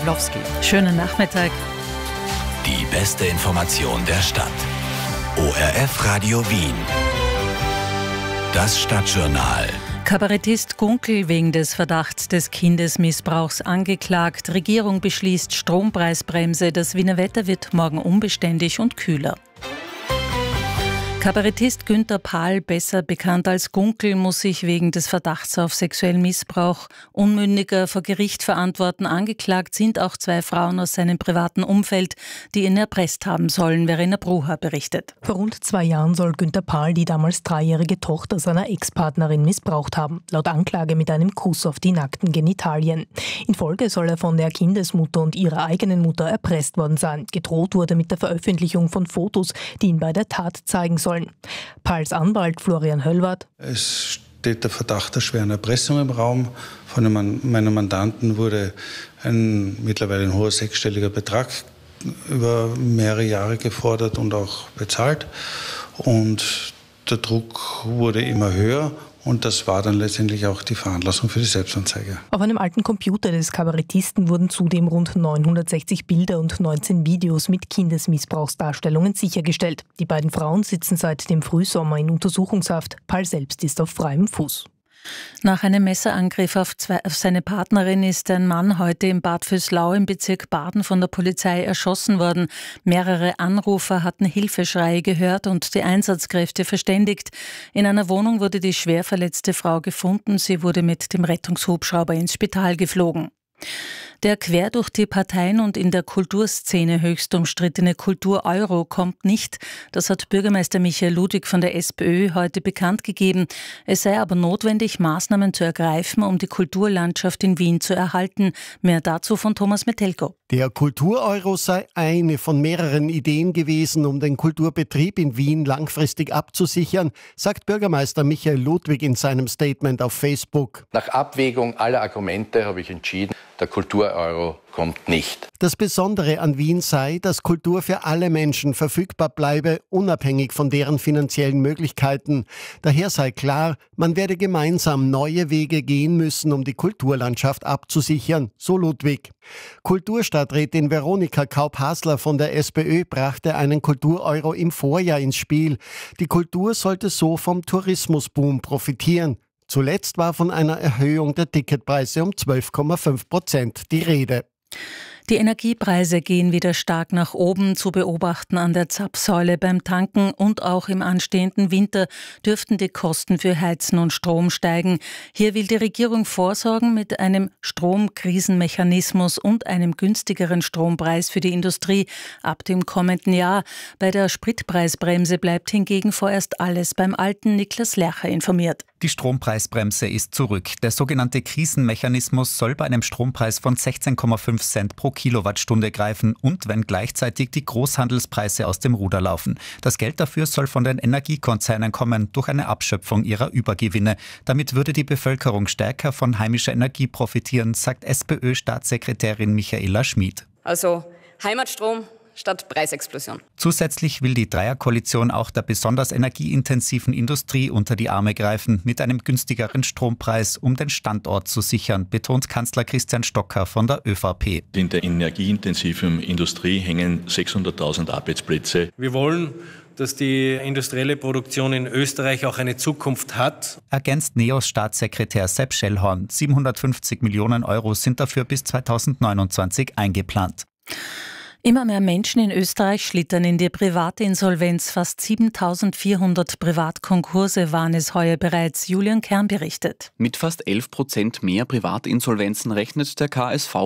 Pawlowski. Schönen Nachmittag. Die beste Information der Stadt. ORF Radio Wien. Das Stadtjournal. Kabarettist Gunkel wegen des Verdachts des Kindesmissbrauchs angeklagt. Regierung beschließt Strompreisbremse. Das Wiener Wetter wird morgen unbeständig und kühler. Kabarettist Günther Pahl, besser bekannt als Gunkel, muss sich wegen des Verdachts auf sexuellen Missbrauch Unmündiger vor Gericht verantworten. Angeklagt sind auch 2 Frauen aus seinem privaten Umfeld, die ihn erpresst haben sollen, Verena Brucher berichtet. Vor rund 2 Jahren soll Günther Pahl die damals 3-jährige Tochter seiner Ex-Partnerin missbraucht haben, laut Anklage mit einem Kuss auf die nackten Genitalien. In Folge soll er von der Kindesmutter und ihrer eigenen Mutter erpresst worden sein. Gedroht wurde mit der Veröffentlichung von Fotos, die ihn bei der Tat zeigen sollen. Pahls Anwalt Florian Höllwarth: Es steht der Verdacht der schweren Erpressung im Raum. Von meinem Mandanten wurde mittlerweile ein hoher 6-stelliger Betrag über mehrere Jahre gefordert und auch bezahlt. Und der Druck wurde immer höher. Und das war dann letztendlich auch die Veranlassung für die Selbstanzeige. Auf einem alten Computer des Kabarettisten wurden zudem rund 960 Bilder und 19 Videos mit Kindesmissbrauchsdarstellungen sichergestellt. Die beiden Frauen sitzen seit dem Frühsommer in Untersuchungshaft. Pahl selbst ist auf freiem Fuß. Nach einem Messerangriff auf seine Partnerin ist ein Mann heute in Bad Vöslau im Bezirk Baden von der Polizei erschossen worden. Mehrere Anrufer hatten Hilfeschreie gehört und die Einsatzkräfte verständigt. In einer Wohnung wurde die schwer verletzte Frau gefunden. Sie wurde mit dem Rettungshubschrauber ins Spital geflogen. Der quer durch die Parteien und in der Kulturszene höchst umstrittene Kultur-Euro kommt nicht. Das hat Bürgermeister Michael Ludwig von der SPÖ heute bekannt gegeben. Es sei aber notwendig, Maßnahmen zu ergreifen, um die Kulturlandschaft in Wien zu erhalten. Mehr dazu von Thomas Metelko. Der Kultur-Euro sei eine von mehreren Ideen gewesen, um den Kulturbetrieb in Wien langfristig abzusichern, sagt Bürgermeister Michael Ludwig in seinem Statement auf Facebook. Nach Abwägung aller Argumente habe ich entschieden, der Kultur-Euro kommt nicht. Das Besondere an Wien sei, dass Kultur für alle Menschen verfügbar bleibe, unabhängig von deren finanziellen Möglichkeiten. Daher sei klar, man werde gemeinsam neue Wege gehen müssen, um die Kulturlandschaft abzusichern, so Ludwig. Kulturstadträtin Veronika Kaup-Hasler von der SPÖ brachte einen Kultur-Euro im Vorjahr ins Spiel. Die Kultur sollte so vom Tourismusboom profitieren. Zuletzt war von einer Erhöhung der Ticketpreise um 12,5% die Rede. Die Energiepreise gehen wieder stark nach oben, zu beobachten an der Zapfsäule beim Tanken, und auch im anstehenden Winter dürften die Kosten für Heizen und Strom steigen. Hier will die Regierung vorsorgen mit einem Stromkrisenmechanismus und einem günstigeren Strompreis für die Industrie ab dem kommenden Jahr. Bei der Spritpreisbremse bleibt hingegen vorerst alles beim Alten. Niklas Lercher informiert. Die Strompreisbremse ist zurück. Der sogenannte Krisenmechanismus soll bei einem Strompreis von 16,5 Cent pro Kilowattstunde greifen und wenn gleichzeitig die Großhandelspreise aus dem Ruder laufen. Das Geld dafür soll von den Energiekonzernen kommen durch eine Abschöpfung ihrer Übergewinne. Damit würde die Bevölkerung stärker von heimischer Energie profitieren, sagt SPÖ-Staatssekretärin Michaela Schmid. Also Heimatstrom statt Preisexplosion. Zusätzlich will die Dreierkoalition auch der besonders energieintensiven Industrie unter die Arme greifen mit einem günstigeren Strompreis, um den Standort zu sichern, betont Kanzler Christian Stocker von der ÖVP. In der energieintensiven Industrie hängen 600.000 Arbeitsplätze. Wir wollen, dass die industrielle Produktion in Österreich auch eine Zukunft hat. Ergänzt NEOS-Staatssekretär Sepp Schellhorn. 750 Millionen Euro sind dafür bis 2029 eingeplant. Immer mehr Menschen in Österreich schlittern in die Privatinsolvenz. Fast 7.400 Privatkonkurse waren es heuer bereits. Julian Kern berichtet. Mit fast 11% mehr Privatinsolvenzen rechnet der KSV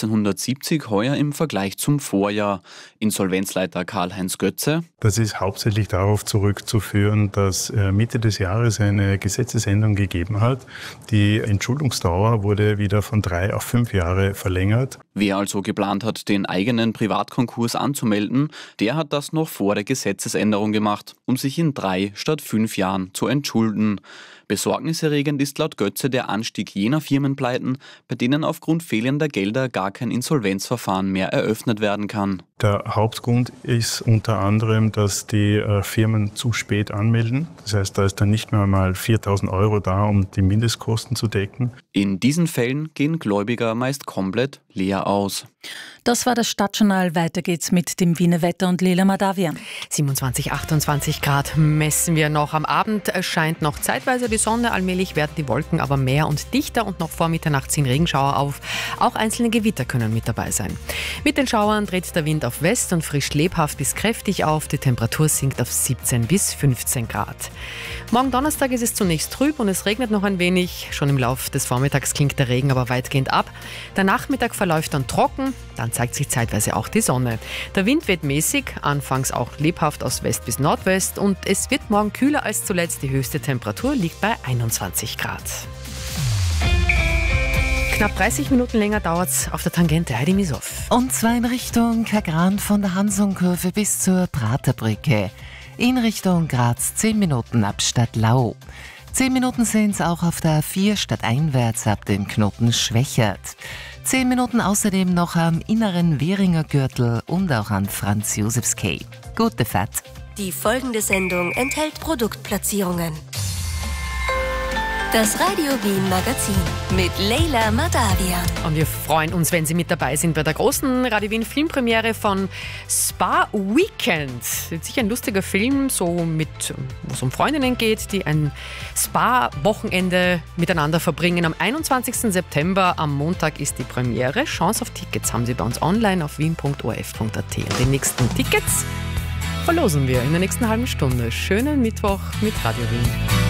1870 heuer im Vergleich zum Vorjahr. Insolvenzleiter Karl-Heinz Götze: Das ist hauptsächlich darauf zurückzuführen, dass Mitte des Jahres eine Gesetzesänderung gegeben hat. Die Entschuldungsdauer wurde wieder von 3 auf 5 Jahre verlängert. Wer also geplant hat, den eigenen Privatkonkurs anzumelden, der hat das noch vor der Gesetzesänderung gemacht, um sich in 3 statt 5 Jahren zu entschulden. Besorgniserregend ist laut Götze der Anstieg jener Firmenpleiten, bei denen aufgrund fehlender Gelder gar kein Insolvenzverfahren mehr eröffnet werden kann. Der Hauptgrund ist unter anderem, dass die Firmen zu spät anmelden. Das heißt, da ist dann nicht mehr mal 4.000 € da, um die Mindestkosten zu decken. In diesen Fällen gehen Gläubiger meist komplett leer aus. Das war das Stadtjournal. Weiter geht's mit dem Wiener Wetter und Lela Madavian. 27, 28 Grad messen wir noch. Am Abend scheint noch zeitweise die Sonne. Allmählich werden die Wolken aber mehr und dichter und noch vor Mitternacht ziehen Regenschauer auf. Auch einzelne Gewitter können mit dabei sein. Mit den Schauern dreht der Wind auf West und frischt lebhaft bis kräftig auf. Die Temperatur sinkt auf 17 bis 15 Grad. Morgen Donnerstag ist es zunächst trüb und es regnet noch ein wenig. Schon im Laufe des Vormittags klingt der Regen aber weitgehend ab. Der Nachmittag verläuft dann trocken. Dann zeigt sich zeitweise auch die Sonne. Der Wind weht mäßig, anfangs auch lebhaft aus West bis Nordwest und es wird morgen kühler als zuletzt. Die höchste Temperatur liegt bei 21 Grad. Knapp 30 Minuten länger dauert es auf der Tangente. Heidi Misow. Und zwar in Richtung Kagran von der Hansonkurve bis zur Praterbrücke. In Richtung Graz 10 Minuten ab Stadtlau. 10 Minuten sind es auch auf der A4 stadteinwärts ab dem Knoten Schwächert. 10 Minuten außerdem noch am inneren Währinger Gürtel und auch an Franz-Josefs-Quai. Gute Fahrt. Die folgende Sendung enthält Produktplatzierungen. Das Radio Wien Magazin mit Lela Madavian. Und wir freuen uns, wenn Sie mit dabei sind bei der großen Radio Wien Filmpremiere von Spa Weekend. Sicher ein lustiger Film, wo es um Freundinnen geht, die ein Spa-Wochenende miteinander verbringen. Am 21. September, am Montag, ist die Premiere. Chance auf Tickets haben Sie bei uns online auf wien.orf.at. Und die nächsten Tickets verlosen wir in der nächsten halben Stunde. Schönen Mittwoch mit Radio Wien.